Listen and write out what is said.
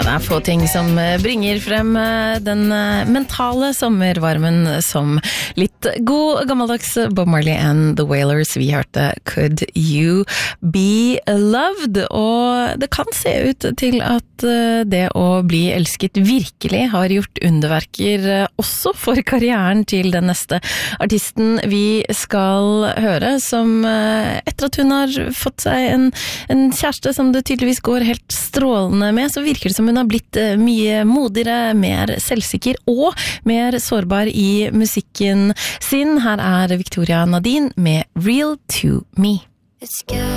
Det få ting som bringer frem den mentale sommervarmen som litt god gammeldags Bob Marley and The Wailers. Vi hørte Could You Be Loved? Og det kan se ut til at det å bli elsket virkelig har gjort underverker også for karrieren til den neste artisten vi skal høre, som etter at hun har fått seg en kjæreste som det tydeligvis går helt strålende med, så virker det som hun har blitt mye modigere, mer selvsikker og mer sårbar i musikken sin. Her Victoria Nadine med Real to Me.